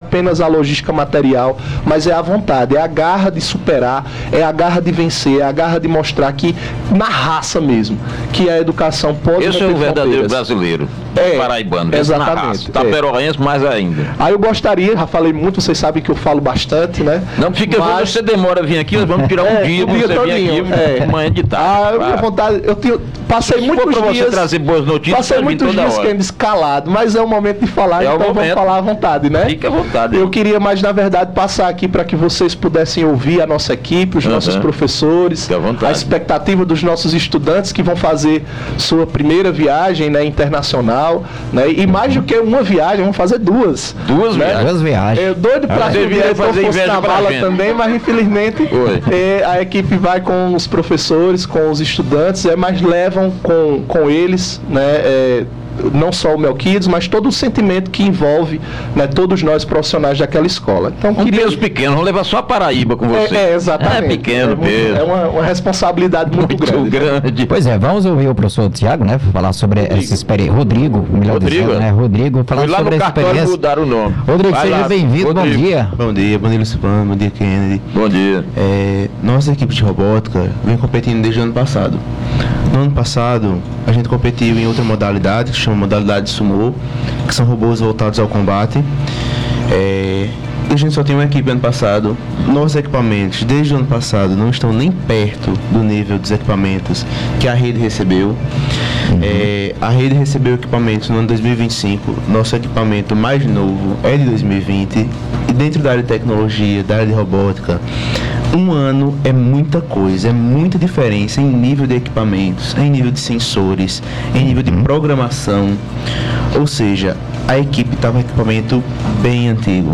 apenas a logística material, mas é a vontade, é a garra de superar, é a garra de vencer, é a garra de mostrar que, na raça mesmo, que a educação pode... Esse é o verdadeiro brasileiro, paraibano, exatamente, taperoense mais ainda. Aí eu gostaria, já falei muito, vocês sabem que eu falo bastante, né? Não fica, mas você demora a vir aqui, nós vamos tirar um dia para você vir aqui, manhã de tarde. Minha vontade, passei muitos dias... Você trazer boas notícias, passei muitos dias querendo escalado, mas é o momento de falar, então vamos falar à vontade, né? Fica à vontade. Eu queria, mas na verdade, passar aqui para que vocês pudessem ouvir a nossa equipe, os nossos professores, a expectativa dos nossos estudantes que vão fazer sua primeira viagem, né, internacional, né? E mais do que uma viagem, vão fazer duas. Duas viagens. Eu doido para que o diretor fosse na bala também, mas infelizmente a equipe vai com os professores, com os estudantes, mas levam com eles, né, não só o Melquiades, mas todo o sentimento que envolve, né, todos nós profissionais daquela escola. Então, peso pequeno, vamos levar só a Paraíba com você. Exatamente. É pequeno peso. É uma responsabilidade muito grande. Pois é, vamos ouvir o professor Tiago, né, falar sobre essa experiência. Rodrigo, falar sobre essa experiência. Mudar o nome. Rodrigo, seja bem-vindo, bom dia. Bom dia, Lucipano, bom dia, Kennedy. Bom dia. Nossa equipe de robótica vem competindo desde o ano passado. No ano passado, a gente competiu em outra modalidade, que se chama modalidade de Sumo, que são robôs voltados ao combate. E a gente só tinha uma equipe ano passado. Nossos equipamentos, desde o ano passado, não estão nem perto do nível dos equipamentos que a rede recebeu. A rede recebeu equipamentos no ano 2025. Nosso equipamento mais novo é de 2020. E dentro da área de tecnologia, da área de robótica, um ano é muita coisa, é muita diferença em nível de equipamentos, em nível de sensores, em nível de programação. Ou seja, a equipe estava com equipamento bem antigo.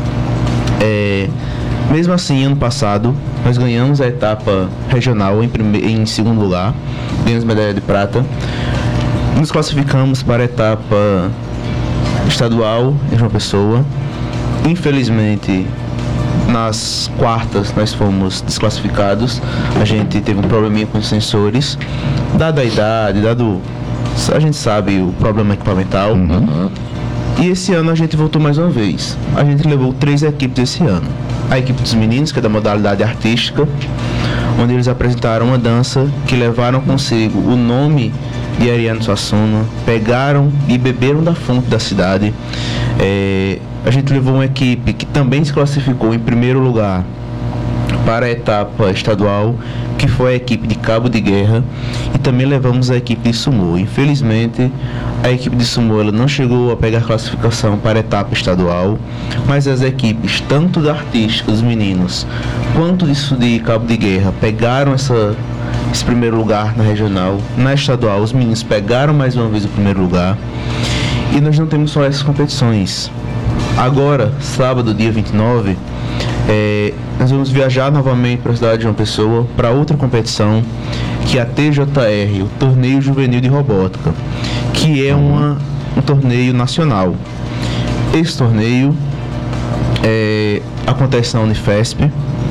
Mesmo assim, ano passado, nós ganhamos a etapa regional em segundo lugar, ganhamos medalha de prata. Nos classificamos para a etapa estadual em João Pessoa. Infelizmente, nas quartas nós fomos desclassificados. A gente teve um probleminha com os sensores, dada a idade, a gente sabe o problema equipamental. E esse ano a gente voltou mais uma vez. A gente levou 3 equipes esse ano. A equipe dos meninos, que é da modalidade artística, onde eles apresentaram uma dança que levaram consigo o nome de Ariano Suassuna, pegaram e beberam da fonte da cidade. A gente levou uma equipe que também se classificou em primeiro lugar para a etapa estadual, que foi a equipe de cabo de guerra, e também levamos a equipe de sumo. Infelizmente, a equipe de sumo ela não chegou a pegar classificação para a etapa estadual, mas as equipes, tanto da artística, os meninos, quanto de cabo de guerra, pegaram esse primeiro lugar na regional. Na estadual, os meninos pegaram mais uma vez o primeiro lugar. E nós não temos só essas competições. Agora, sábado, dia 29, nós vamos viajar novamente para a cidade de João Pessoa para outra competição, que é a TJR, o Torneio Juvenil de Robótica, que é um torneio nacional. Esse torneio acontece na Unifesp,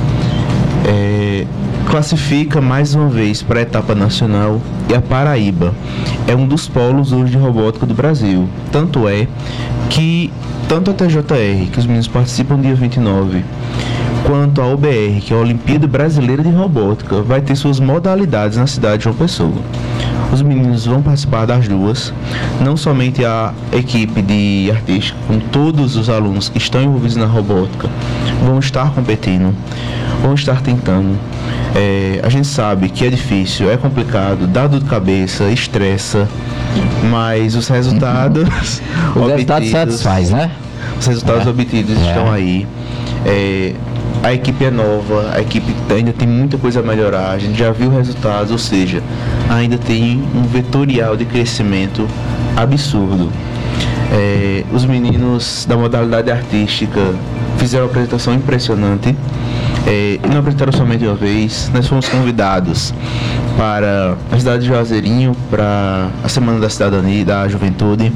classifica mais uma vez para a etapa nacional, e a Paraíba é um dos polos hoje de robótica do Brasil. Tanto é que tanto a TJR, que os meninos participam dia 29, quanto a OBR, que é a Olimpíada Brasileira de Robótica, vai ter suas modalidades na cidade de João Pessoa. Os meninos vão participar das duas, não somente a equipe de artística, como todos os alunos que estão envolvidos na robótica vão estar competindo, vão estar tentando. A gente sabe que é difícil, é complicado, dá dor de cabeça, estressa, mas os resultados os resultados satisfaz, né? Os resultados obtidos estão aí. A equipe é nova, a equipe ainda tem muita coisa a melhorar, a gente já viu resultados, ou seja, ainda tem um vetorial de crescimento absurdo. Os meninos da modalidade artística fizeram uma apresentação impressionante. E não apresentaram somente uma vez, nós fomos convidados para a cidade de Juazeirinho, para a Semana da Cidadania e da Juventude.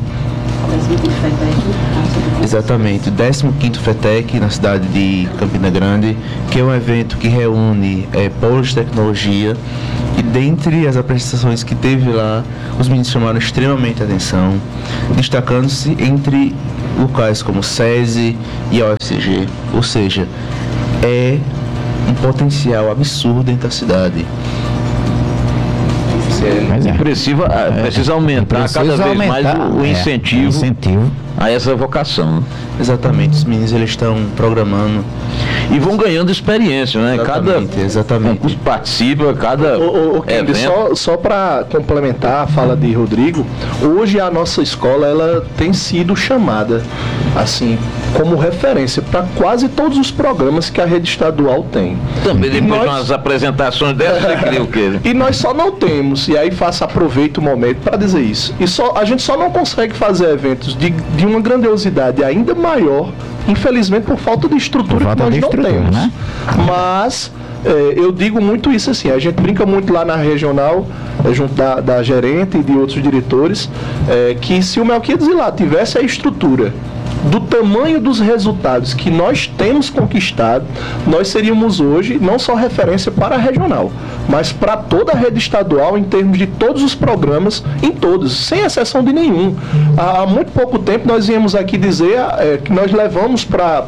Exatamente, o 15º FETEC na cidade de Campina Grande, que é um evento que reúne polos de tecnologia E dentre as apresentações que teve lá, os meninos chamaram extremamente a atenção, destacando-se entre locais como o SESI e a UFCG. Ou seja, é um potencial absurdo dentro da cidade. Precisa aumentar cada vez mais o incentivo a essa vocação. Exatamente, os meninos eles estão programando e vão ganhando experiência, né? Exatamente. Concurso participa, cada evento. Só para complementar a fala de Rodrigo, hoje a nossa escola ela tem sido chamada assim como referência para quase todos os programas que a rede estadual tem. Também depois de umas apresentações dessas, você queria o quê? E nós só não temos, e aí aproveito o momento para dizer isso, a gente só não consegue fazer eventos de uma grandiosidade ainda maior, infelizmente por falta de estrutura que nós não temos. Né? Mas eu digo muito isso assim, a gente brinca muito lá na regional, junto da gerente e de outros diretores, que se o Melquiades Vilar tivesse a estrutura do tamanho dos resultados que nós temos conquistado, nós seríamos hoje não só referência para a regional, mas para toda a rede estadual em termos de todos os programas, em todos, sem exceção de nenhum. Há muito pouco tempo nós viemos aqui dizer que nós levamos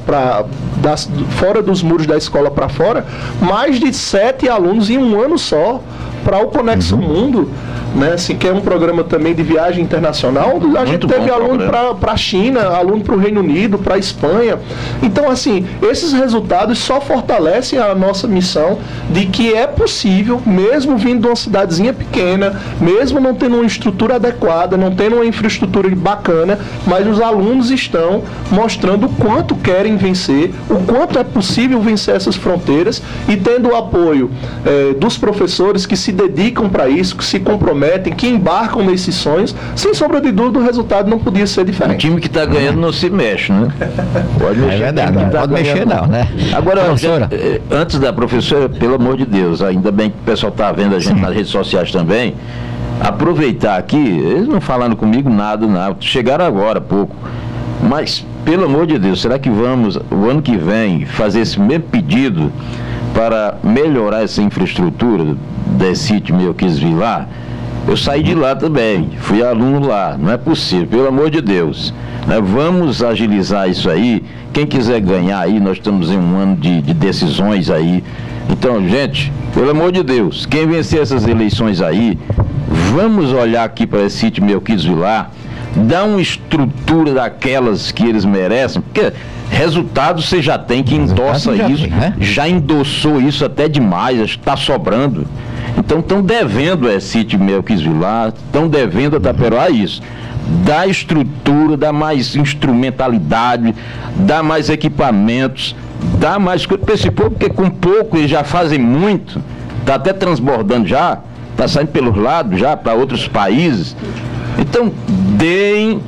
fora dos muros da escola para fora, mais de 7 alunos em um ano só, para o Conexo Mundo, né, assim, que é um programa também de viagem internacional, onde a gente teve aluno para a China, aluno para o Reino Unido, para a Espanha. Então, assim, esses resultados só fortalecem a nossa missão de que é possível, mesmo vindo de uma cidadezinha pequena, mesmo não tendo uma estrutura adequada, não tendo uma infraestrutura bacana, mas os alunos estão mostrando o quanto querem vencer, o quanto é possível vencer essas fronteiras e tendo o apoio dos professores que se dedicam para isso, que se comprometem, que embarcam nesses sonhos, sem sombra de dúvida o resultado não podia ser diferente. O time que está ganhando não se mexe, né? Pode mexer, verdade, não pode mexer não, né? Agora, antes da professora, pelo amor de Deus, ainda bem que o pessoal está vendo a gente nas redes sociais também, aproveitar aqui, eles não falaram comigo nada, chegaram agora há pouco, mas, pelo amor de Deus, será que vamos, o ano que vem, fazer esse mesmo pedido para melhorar essa infraestrutura desse sítio Melquiades Vilar? Eu saí de lá também, fui aluno lá, não é possível, pelo amor de Deus, né? Vamos agilizar isso aí. Quem quiser ganhar aí, nós estamos em um ano de decisões aí. Então, gente, pelo amor de Deus, quem vencer essas eleições aí, vamos olhar aqui para esse sítio Melquiades Vilar, dar uma estrutura daquelas que eles merecem, porque resultado você já tem, que endossa isso, já endossou isso até demais, está sobrando. Então estão devendo a sítio Melquiades Vilar, estão devendo a Taperoá isso. Dá estrutura, dá mais instrumentalidade, dá mais equipamentos, dá mais coisa para esse povo, porque com pouco eles já fazem muito, está até transbordando já, está saindo pelos lados já para outros países. Então deem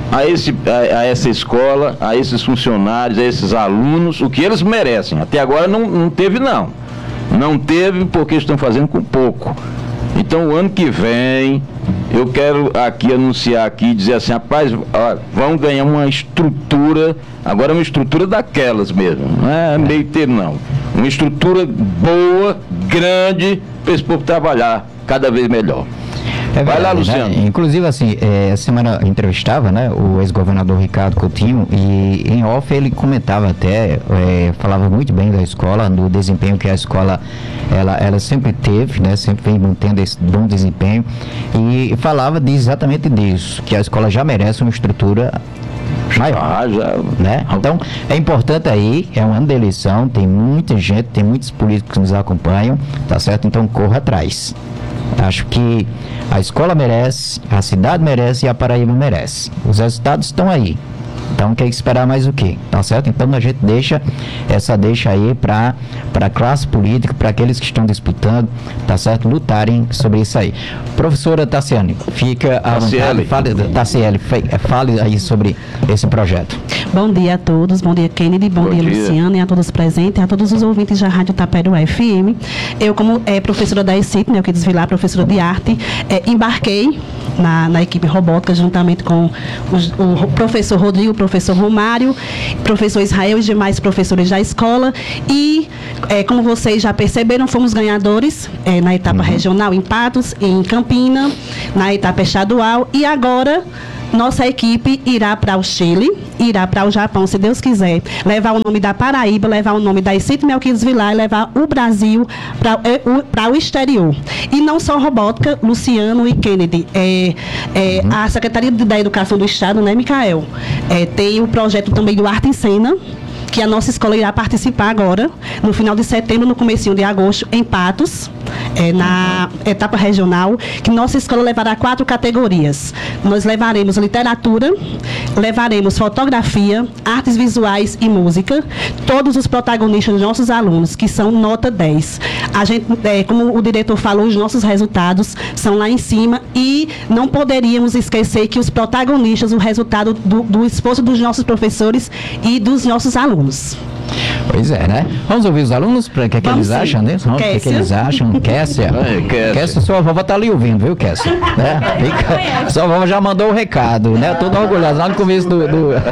a essa escola, a esses funcionários, a esses alunos, o que eles merecem. Até agora não teve não. Não teve porque estão fazendo com pouco. Então o ano que vem, eu quero aqui anunciar aqui, dizer assim, rapaz, vão ganhar uma estrutura, agora uma estrutura daquelas mesmo, não é meio termo não. Uma estrutura boa, grande, para esse povo trabalhar cada vez melhor. Verdade, vai lá, Luciano. Né? Inclusive, assim, essa semana eu entrevistava, né, o ex-governador Ricardo Coutinho, e em off ele comentava até, falava muito bem da escola, do desempenho que a escola ela sempre teve, né, sempre vem mantendo esse bom desempenho, e falava exatamente disso, que a escola já merece uma estrutura maior, né? Então é importante aí, é um ano de eleição, tem muita gente, tem muitos políticos que nos acompanham, tá certo? Então corra atrás. Acho que a escola merece, a cidade merece e a Paraíba merece. Os resultados estão aí. Então, quer esperar mais o quê? Tá certo? Então, a gente deixa aí para a classe política, para aqueles que estão disputando, tá certo? Lutarem sobre isso aí. Professora Tassiane, fica à vontade. Fale aí sobre esse projeto. Bom dia a todos, bom dia Kennedy, bom dia Luciano, e a todos presentes, a todos os ouvintes da Rádio Taperoá FM. Eu, como professora da ECIT, Melquiades Vilar, professora de arte, embarquei na equipe robótica, juntamente com o professor Rodrigo Danilo, professor Romário, professor Israel e demais professores da escola. E, como vocês já perceberam, fomos ganhadores na etapa regional em Patos, em Campina, na etapa estadual. E agora nossa equipe irá para o Chile, irá para o Japão, se Deus quiser, levar o nome da Paraíba, levar o nome da ICIT Melquides Vilar e levar o Brasil para o exterior. E não só robótica, Luciano e Kennedy. A Secretaria da Educação do Estado, né, Micael? Tem o projeto também do Arte em Cena, que a nossa escola irá participar agora, no final de setembro, no comecinho de agosto, em Patos, na etapa regional, que nossa escola levará 4 categorias. Nós levaremos literatura, levaremos fotografia, artes visuais e música, todos os protagonistas dos nossos alunos, que são nota 10. A gente, como o diretor falou, os nossos resultados são lá em cima e não poderíamos esquecer que os protagonistas, o resultado do esforço dos nossos professores e dos nossos alunos. Pois é, né? Vamos ouvir os alunos para o que eles acham, né? O que eles acham? Kessia, sua vovó está ali ouvindo, viu, Kessia? Né? Sua vovó já mandou o recado, né? Todo orgulhoso lá no começo do...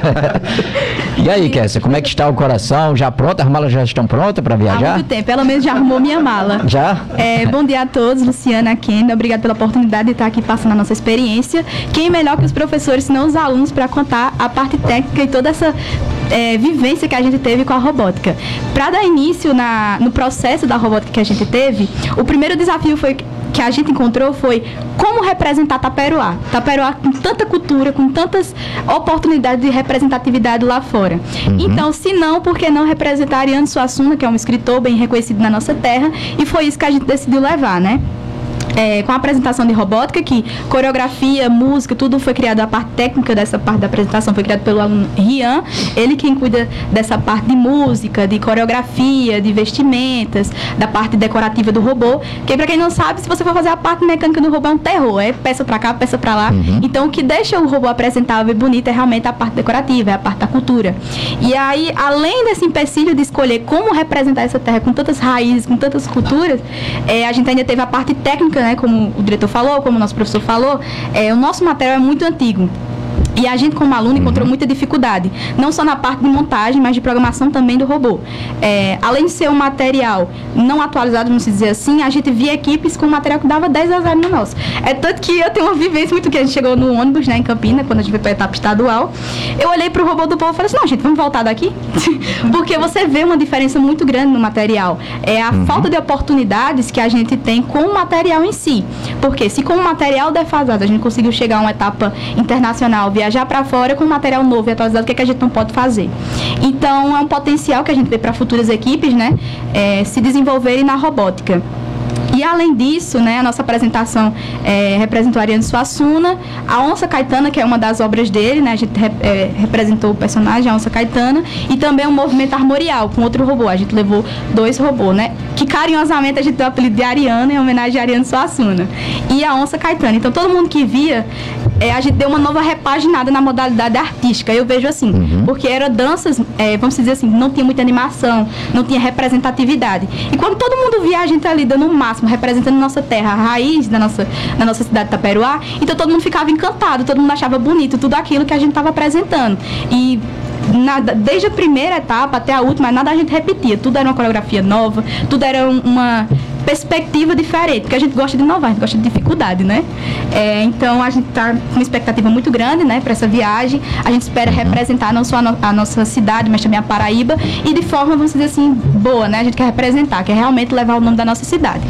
E aí, Kessia, como é que está o coração? Já pronta? As malas já estão prontas para viajar? Há muito tempo, pelo menos já arrumou minha mala. Já? Bom dia a todos, Luciana, Kenny, obrigada pela oportunidade de estar aqui passando a nossa experiência. Quem melhor que os professores, senão os alunos, para contar a parte técnica e toda essa vivência que a gente teve com a robótica. Para dar início no processo da robótica que a gente teve, o primeiro desafio que a gente encontrou foi como representar Taperoá. Taperoá com tanta cultura, com tantas oportunidades de representatividade lá fora. Então, se não, por que não representar Ariano Suassuna, que é um escritor bem reconhecido na nossa terra, e foi isso que a gente decidiu levar, né? Com a apresentação de robótica, que coreografia, música, tudo foi criado, a parte técnica dessa parte da apresentação foi criada pelo aluno Rian, ele quem cuida dessa parte de música, de coreografia, de vestimentas, da parte decorativa do robô, que para quem não sabe, se você for fazer a parte mecânica do robô é um terror, é peça para cá, peça para lá, então o que deixa o robô apresentável e bonito é realmente a parte decorativa, é a parte da cultura. E aí, além desse empecilho de escolher como representar essa terra com tantas raízes, com tantas culturas, a gente ainda teve a parte técnica, né, como o diretor falou, como o nosso professor falou, o nosso material é muito antigo. E a gente, como aluno, encontrou muita dificuldade, não só na parte de montagem, mas de programação também do robô. Além de ser um material não atualizado, vamos dizer assim, a gente via equipes com material que dava 10-0 no nosso. Tanto que eu tenho uma vivência muito grande. A gente chegou no ônibus, né, em Campina, quando a gente foi para a etapa estadual. Eu olhei para o robô do povo e falei assim, não, gente, vamos voltar daqui? Porque você vê uma diferença muito grande no material. A falta de oportunidades que a gente tem com o material em si. Porque se com o material defasado a gente conseguiu chegar a uma etapa internacional, viajar para fora com material novo e atualizado, o que a gente não pode fazer? Então, é um potencial que a gente vê para futuras equipes, né, se desenvolverem na robótica. E além disso, né, a nossa apresentação representou Ariano Suassuna, a Onça Caetana, que é uma das obras dele, né, a gente representou o personagem, a Onça Caetana, e também o movimento armorial, com outro robô. A gente levou 2 robôs, né, que carinhosamente a gente deu o apelido de Ariano, em homenagem a Ariano Suassuna, e a Onça Caetana. Então, todo mundo que via, a gente deu uma nova repaginada na modalidade artística, eu vejo assim, porque eram danças, vamos dizer assim, não tinha muita animação, não tinha representatividade. E quando todo mundo via a gente ali dando o máximo, representando nossa terra, a raiz da nossa cidade de Taperoá, então todo mundo ficava encantado, todo mundo achava bonito tudo aquilo que a gente estava apresentando. E desde a primeira etapa até a última, nada a gente repetia, tudo era uma coreografia nova, tudo era uma perspectiva diferente, porque a gente gosta de inovar, a gente gosta de dificuldade, né? Então a gente está com uma expectativa muito grande, né, para essa viagem. A gente espera representar não só a nossa cidade, mas também a Paraíba, e de forma, vamos dizer assim, boa, né? A gente quer representar, quer realmente levar o nome da nossa cidade.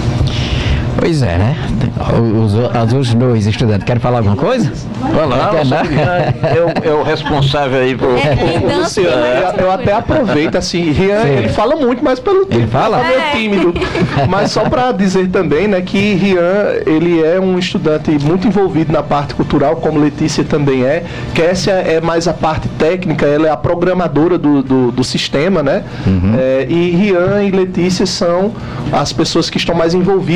Pois é, né? Os 2 estudantes querem falar alguma coisa? É o responsável aí por... Luciano, eu até aproveito, assim, Rian, ele fala muito, mas ele fala meio tímido. Mas só para dizer também, né, que Rian, ele é um estudante muito envolvido na parte cultural, como Letícia também é. Kessia é mais a parte técnica, ela é a programadora do sistema, né? E Rian e Letícia são as pessoas que estão mais envolvidas na parte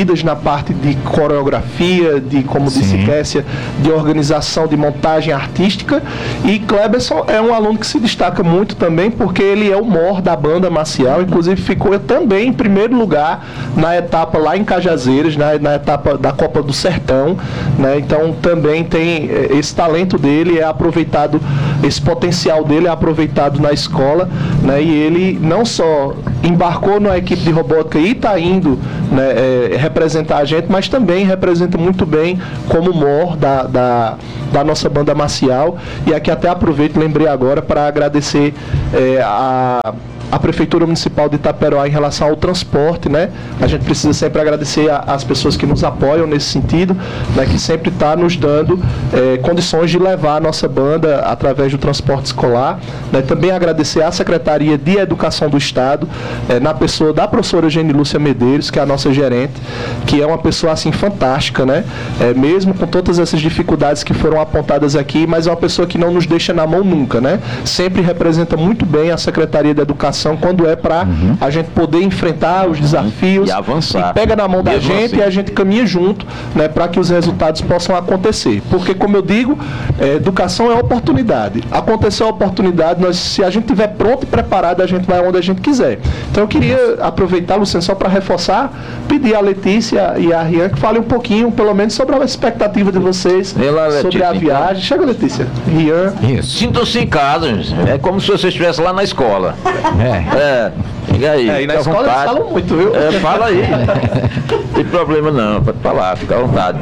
parte de coreografia, de, como disse Kessia, de organização, de montagem artística. E Cleberson é um aluno que se destaca muito também, porque ele é o mor da banda marcial, inclusive ficou também em primeiro lugar na etapa lá em Cajazeiras, na etapa da Copa do Sertão, né? Então também tem esse talento dele, é aproveitado, esse potencial dele é aproveitado na escola, né? E ele não só embarcou na equipe de robótica e está indo, né, representar a gente, mas também representa muito bem como mor da nossa banda marcial. E aqui até aproveito, lembrei agora, para agradecer a Prefeitura Municipal de Itaperoá em relação ao transporte, né? A gente precisa sempre agradecer às pessoas que nos apoiam nesse sentido, né? Que sempre está nos dando condições de levar a nossa banda através do transporte escolar, né? Também agradecer à Secretaria de Educação do Estado, na pessoa da professora Geni Lúcia Medeiros, que é a nossa gerente, que é uma pessoa assim fantástica, né? Mesmo com todas essas dificuldades que foram apontadas aqui, mas é uma pessoa que não nos deixa na mão nunca, né? Sempre representa muito bem a Secretaria de Educação quando é para a gente poder enfrentar os desafios e avançar. E pega na mão da gente e a gente caminha junto, né, para que os resultados possam acontecer. Porque, como eu digo, educação é oportunidade. Aconteceu a oportunidade, se a gente estiver pronto e preparado, a gente vai onde a gente quiser. Então eu queria aproveitar, Luciano, só para reforçar, pedir a Letícia e a Rian que falem um pouquinho, pelo menos, sobre a expectativa de vocês sobre a viagem. Chega, Letícia. Rian. Sintam-se em casa, é como se você estivesse lá na escola. E aí? E na escola eles falam muito, viu? Fala aí. Não tem problema não, pode falar, fica à vontade.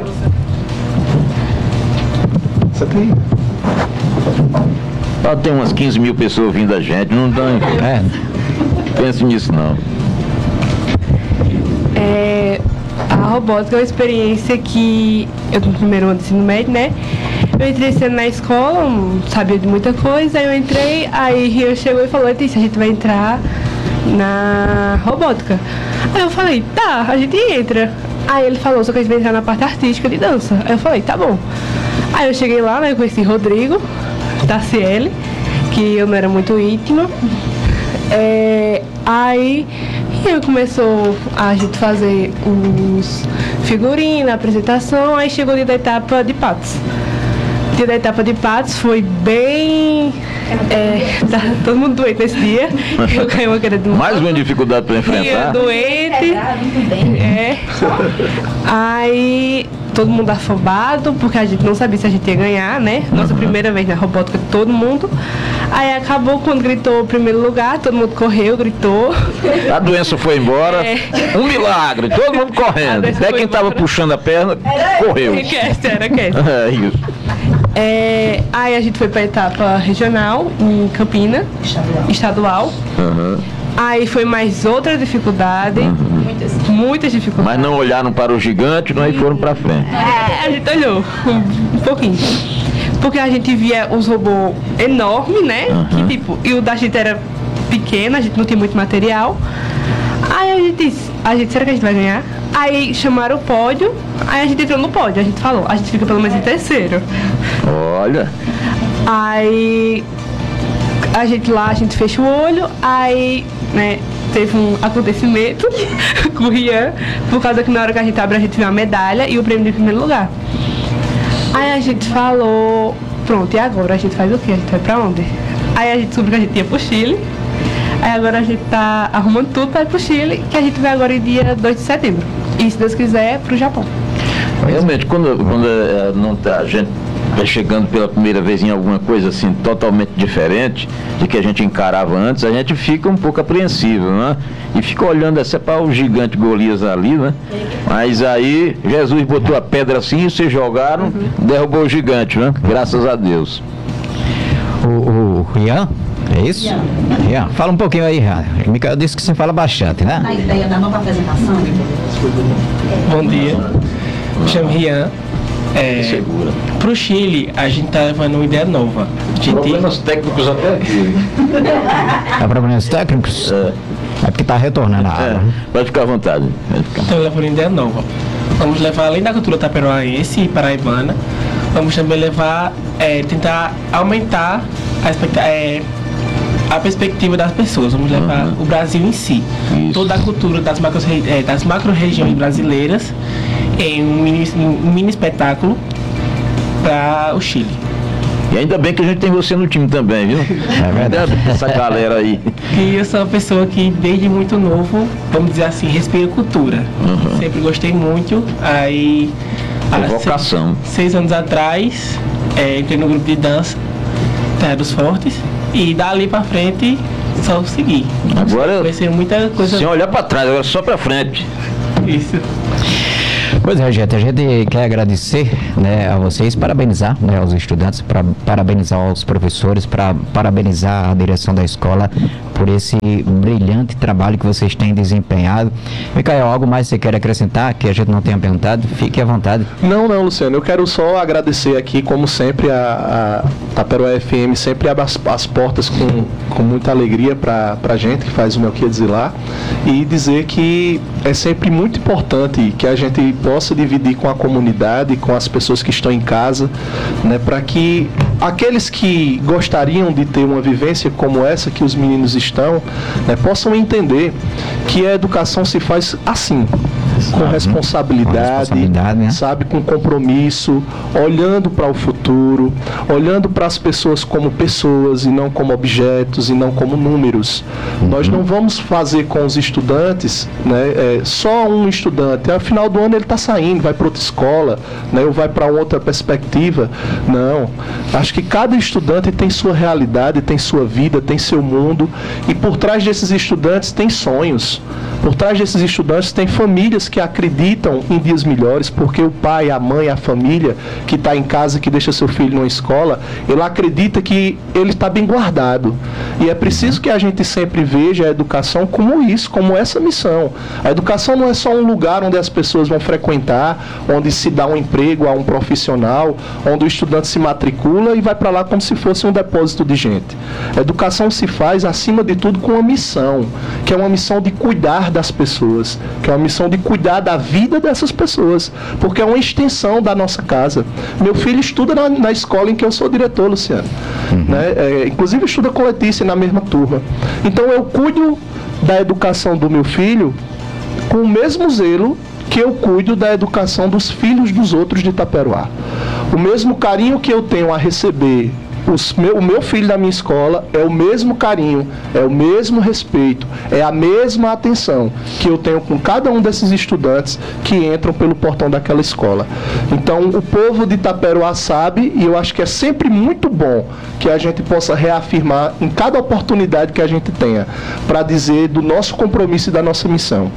Você tem? Tem umas 15 mil pessoas ouvindo a gente, não tem. Pense nisso não. A robótica é uma experiência que eu tô no primeiro ano de ensino médio, né? Eu entrei esse ano na escola, não sabia de muita coisa, aí eu entrei, aí Rio chegou e falou, Letícia, a gente vai entrar na robótica. Aí eu falei, tá, a gente entra. Aí ele falou, só que a gente vai entrar na parte artística de dança. Aí eu falei, tá bom. Aí eu cheguei lá, né, conheci Rodrigo, da CL, que eu não era muito íntima. Aí Rio começou a gente fazer os figurinos, a apresentação, aí chegou o dia da etapa de patos. O dia da etapa de patos foi bem... tá todo mundo doente nesse dia. Eu ganhei uma queda de mais uma dificuldade para enfrentar. Doente. Aí todo mundo afobado, porque a gente não sabia se a gente ia ganhar, né? Nossa primeira vez na robótica de todo mundo. Aí acabou quando gritou o primeiro lugar, todo mundo correu, gritou. A doença foi embora. Um milagre, todo mundo correndo. Até quem estava puxando a perna, correu. Era isso. Aí a gente foi para a etapa regional em Campina, estadual. Aí foi mais outra dificuldade, muitas dificuldades. Mas não olharam para o gigante, não, aí foram para frente. A gente olhou um pouquinho. Porque a gente via os robôs enormes, né? Que, tipo, e o da gente era pequeno, a gente não tinha muito material. Aí a gente disse, será que a gente vai ganhar? Aí chamaram o pódio, aí a gente entrou no pódio, a gente falou, a gente fica pelo menos em terceiro. Olha. Aí a gente fecha o olho, aí, né, teve um acontecimento com o Rian, por causa que na hora que a gente abre, a gente vê uma medalha e o prêmio de primeiro lugar. Aí a gente falou, pronto, e agora? A gente faz o quê? A gente vai pra onde? Aí a gente descobriu que a gente ia pro Chile. Aí agora a gente tá arrumando tudo para ir pro Chile, que a gente vai agora em dia 2 de setembro. E se Deus quiser, pro Japão. Realmente, quando não tá, a gente vai chegando pela primeira vez em alguma coisa assim totalmente diferente de que a gente encarava antes, a gente fica um pouco apreensivo, né? E fica olhando assim para o gigante Golias ali, né? Mas aí Jesus botou a pedra assim, e vocês jogaram, derrubou o gigante, né? Graças a Deus. O Rian? É isso? Rian, fala um pouquinho aí, Rian. O Micael disse que você fala bastante, né? A ideia da nova apresentação. Bom dia, me chamo Rian. Pro Chile, a gente tá levando uma ideia nova. Problemas técnicos até aqui. Problemas técnicos? É porque tá retornando a água. Pode ficar à vontade. Estamos levando uma ideia nova. Vamos levar, além da cultura taperoaense e paraibana, vamos também levar, tentar aumentar a perspectiva das pessoas. Vamos levar o Brasil em si. Isso. Toda a cultura das macro-regiões brasileiras em um mini espetáculo para o Chile. E ainda bem que a gente tem você no time também, viu? É verdade. Essa galera aí. E eu sou uma pessoa que desde muito novo, vamos dizer assim, respira cultura. Sempre gostei muito. Aí, vocação. 6 anos atrás, entrei no grupo de dança Terra dos Fortes. E dali pra frente, só seguir. Agora, vai ser muita coisa. Sem olhar pra trás, agora só pra frente. Isso. Pois é, gente, a gente quer agradecer, né, a vocês, parabenizar, né, aos estudantes, parabenizar aos professores, parabenizar a direção da escola por esse brilhante trabalho que vocês têm desempenhado. Micael, algo mais que você quer acrescentar que a gente não tenha perguntado? Fique à vontade. Não, Luciano, eu quero só agradecer aqui, como sempre, a Taperoá FM sempre abre as portas com muita alegria pra gente que faz o Melquiades lá, e dizer que é sempre muito importante que a gente possa dividir com a comunidade, com as pessoas que estão em casa, né, para que aqueles que gostariam de ter uma vivência como essa que os meninos estão, né, possam entender que a educação se faz assim, com responsabilidade, né? sabe, com compromisso, olhando para o futuro, olhando para as pessoas como pessoas e não como objetos e não como números. Nós não vamos fazer com os estudantes, né, só um estudante, ao final do ano ele está saindo, vai para outra escola, né, ou vai para outra perspectiva. Não, acho que cada estudante tem sua realidade, tem sua vida, tem seu mundo, e por trás desses estudantes tem sonhos. Por trás desses estudantes tem famílias que acreditam em dias melhores, porque o pai, a mãe, a família que está em casa, que deixa seu filho numa escola, ele acredita que ele está bem guardado. E é preciso que a gente sempre veja a educação como isso, como essa missão. A educação não é só um lugar onde as pessoas vão frequentar, onde se dá um emprego a um profissional, onde o estudante se matricula e vai para lá como se fosse um depósito de gente. A educação se faz, acima de tudo, com uma missão, que é uma missão de cuidar das pessoas, que é uma missão de cuidar da vida dessas pessoas, porque é uma extensão da nossa casa. Meu filho estuda na escola em que eu sou diretor, Luciano. Né? Inclusive estuda com Letícia na mesma turma. Então eu cuido da educação do meu filho com o mesmo zelo que eu cuido da educação dos filhos dos outros de Taperoá. O mesmo carinho que eu tenho a receber o meu filho da minha escola é o mesmo carinho, é o mesmo respeito, é a mesma atenção que eu tenho com cada um desses estudantes que entram pelo portão daquela escola. Então, o povo de Taperoá sabe, e eu acho que é sempre muito bom que a gente possa reafirmar em cada oportunidade que a gente tenha, para dizer do nosso compromisso e da nossa missão.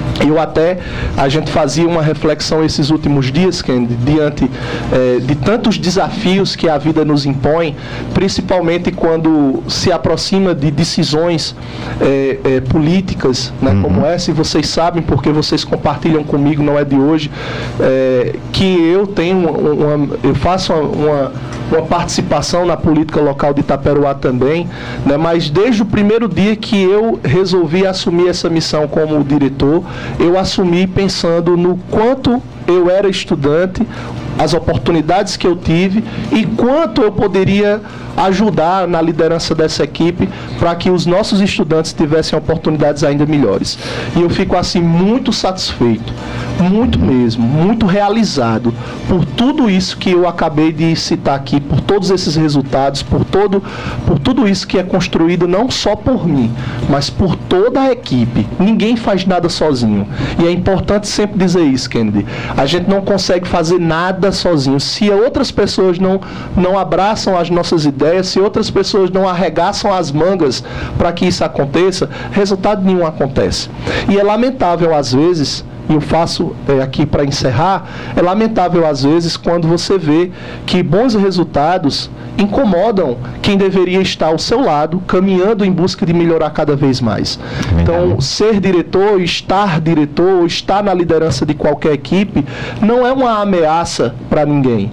A gente fazia uma reflexão esses últimos dias, Kennedy, diante de tantos desafios que a vida nos impõe, principalmente quando se aproxima de decisões políticas, né, como essa, e vocês sabem, porque vocês compartilham comigo, não é de hoje, que eu tenho eu faço uma participação na política local de Taperoá também, né, mas desde o primeiro dia que eu resolvi assumir essa missão como diretor, eu assumi pensando no quanto eu era estudante, as oportunidades que eu tive e quanto eu poderia ajudar na liderança dessa equipe para que os nossos estudantes tivessem oportunidades ainda melhores. E eu fico assim muito satisfeito, muito mesmo, muito realizado por tudo isso que eu acabei de citar aqui, por todos esses resultados, por tudo isso que é construído não só por mim, mas por toda a equipe. Ninguém faz nada sozinho. E é importante sempre dizer isso, Kennedy. A gente não consegue fazer nada sozinho. Se outras pessoas não abraçam as nossas ideias, se outras pessoas não arregaçam as mangas para que isso aconteça, resultado nenhum acontece. E é lamentável às vezes, e eu faço aqui para encerrar, é lamentável às vezes quando você vê que bons resultados incomodam quem deveria estar ao seu lado, caminhando em busca de melhorar cada vez mais. Então, ser diretor, estar na liderança de qualquer equipe, não é uma ameaça para ninguém.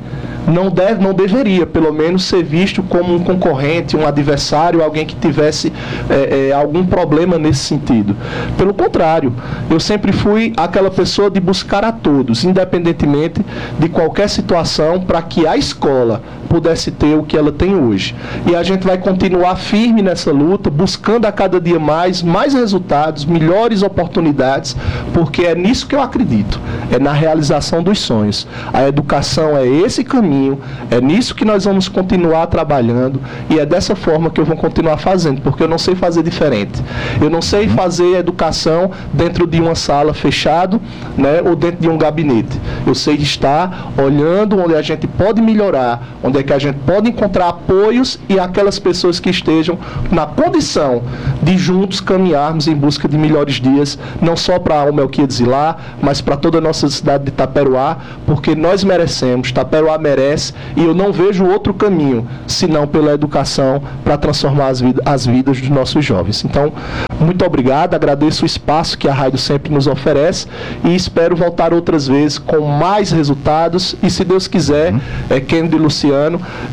não deveria, pelo menos, ser visto como um concorrente, um adversário, alguém que tivesse algum problema nesse sentido. Pelo contrário, eu sempre fui aquela pessoa de buscar a todos, independentemente de qualquer situação, para que a escola pudesse ter o que ela tem hoje. E a gente vai continuar firme nessa luta, buscando a cada dia mais resultados, melhores oportunidades, porque é nisso que eu acredito, é na realização dos sonhos. A educação é esse caminho, é nisso que nós vamos continuar trabalhando, e é dessa forma que eu vou continuar fazendo, porque eu não sei fazer diferente. Eu não sei fazer educação dentro de uma sala fechada, né, ou dentro de um gabinete. Eu sei estar olhando onde a gente pode melhorar, onde é que a gente pode encontrar apoios e aquelas pessoas que estejam na condição de juntos caminharmos em busca de melhores dias, não só para o Melquiades Vilar, mas para toda a nossa cidade de Itaperuá, porque nós merecemos, Itaperuá merece, e eu não vejo outro caminho, senão pela educação, para transformar as vidas dos nossos jovens. Então, muito obrigado, agradeço o espaço que a rádio sempre nos oferece e espero voltar outras vezes com mais resultados e, se Deus quiser, Kennedy e Luciano,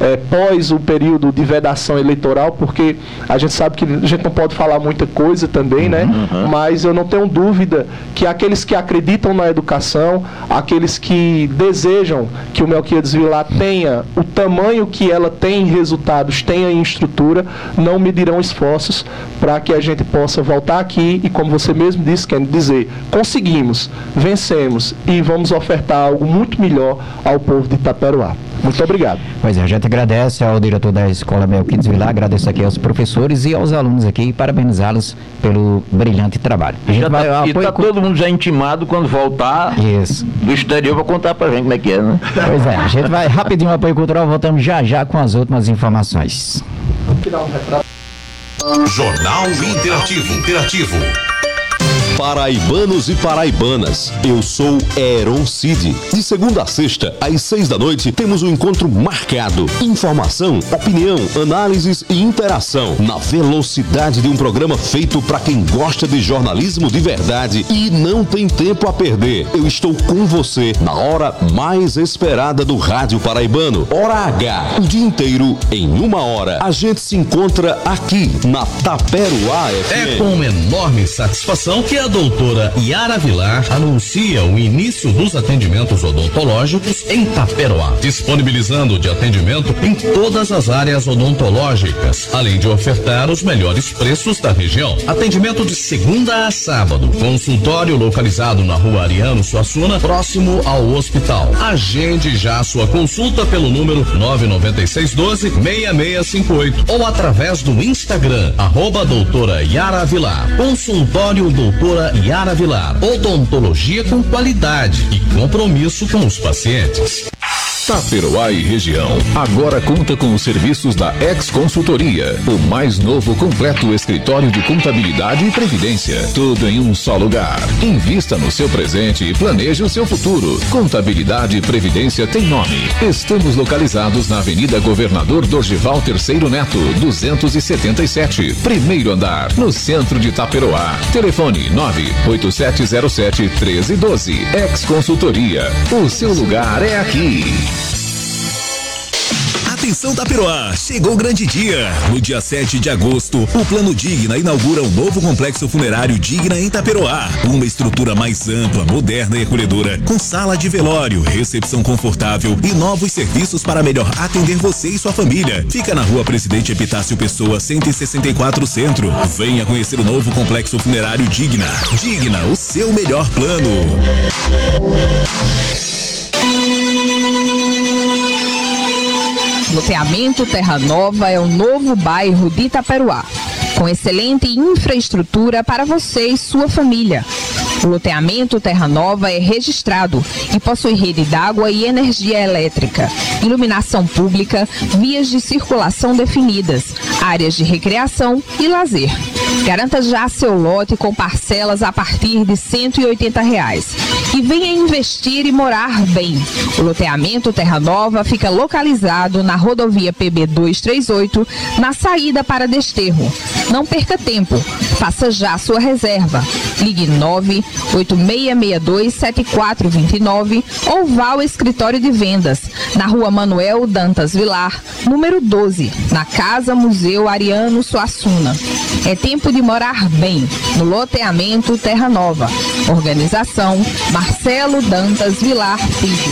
pós o período de vedação eleitoral, porque a gente sabe que a gente não pode falar muita coisa também, né? Mas eu não tenho dúvida que aqueles que acreditam na educação, aqueles que desejam que o Melquiades Vilar tenha o tamanho que ela tem em resultados, tenha em estrutura, não medirão esforços para que a gente possa voltar aqui e, como você mesmo disse, quer dizer, conseguimos, vencemos e vamos ofertar algo muito melhor ao povo de Itaperuá. Muito obrigado. Pois é, a gente agradece ao diretor da Escola Melquiades Vilar, agradeço aqui aos professores e aos alunos aqui e parabenizá-los pelo brilhante trabalho. A gente está todo mundo já intimado quando voltar do exterior para contar para a gente como é que é, né? Pois é, a gente vai rapidinho ao apoio cultural, voltamos já com as últimas informações. Jornal Interativo. Paraibanos e paraibanas, eu sou Heron Cid. De segunda a sexta, às 6 da noite, temos um encontro marcado. Informação, opinião, análises e interação. Na velocidade de um programa feito para quem gosta de jornalismo de verdade e não tem tempo a perder. Eu estou com você na hora mais esperada do rádio paraibano. Hora H, o dia inteiro em 1 hora. A gente se encontra aqui na Taperuá FM. É com enorme satisfação que a doutora Yara Vilar anuncia o início dos atendimentos odontológicos em Itaperuá, disponibilizando de atendimento em todas as áreas odontológicas, além de ofertar os melhores preços da região. Atendimento de segunda a sábado, consultório localizado na Rua Ariano Suassuna, próximo ao hospital. Agende já a sua consulta pelo número 99612-6658 ou através do Instagram, @doutora Yara Vilar. Consultório Doutora Yara Vilar, odontologia com qualidade e compromisso com os pacientes. Itaperuá e região agora conta com os serviços da Ex Consultoria, o mais novo completo escritório de contabilidade e previdência, tudo em um só lugar. Invista no seu presente e planeje o seu futuro. Contabilidade e previdência tem nome. Estamos localizados na Avenida Governador Dorgival Terceiro Neto, 277, primeiro andar, no centro de Itaperuá. Telefone 98707-1312. Ex Consultoria, o seu lugar é aqui. Atenção Itaperuá, chegou o grande dia. No dia 7 de agosto, o Plano Digna inaugura um novo complexo funerário Digna em Itaperuá. Uma estrutura mais ampla, moderna e acolhedora, com sala de velório, recepção confortável e novos serviços para melhor atender você e sua família. Fica na Rua Presidente Epitácio Pessoa, 164 Centro. Venha conhecer o novo complexo funerário Digna. Digna, o seu melhor plano. Loteamento Terra Nova é o novo bairro de Itaperuá, com excelente infraestrutura para você e sua família. O loteamento Terra Nova é registrado e possui rede d'água e energia elétrica, iluminação pública, vias de circulação definidas, áreas de recreação e lazer. Garanta já seu lote com parcelas a partir de R$ 180. e venha investir e morar bem. O loteamento Terra Nova fica localizado na rodovia PB 238, na saída para Desterro. Não perca tempo, faça já sua reserva. Ligue 986627429 ou vá ao escritório de vendas, na rua Manuel Dantas Vilar, número 12, na Casa Museu Ariano Suassuna. É tempo de morar bem, no loteamento Terra Nova. Organização Marcelo Dantas Vilar Filho.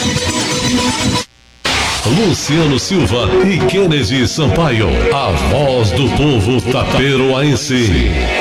Luciano Silva e Kennedy Sampaio, a voz do povo taperoaense.